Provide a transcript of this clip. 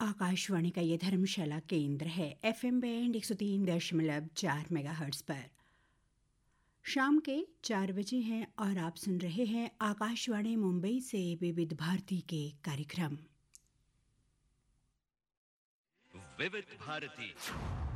आकाशवाणी का ये धर्मशाला केंद्र है। एफएम बैंड 103.4 मेगाहर्ट्ज़ पर शाम के 4 बजे हैं और आप सुन रहे हैं आकाशवाणी मुंबई से विविध भारती के कार्यक्रम। विविध भारती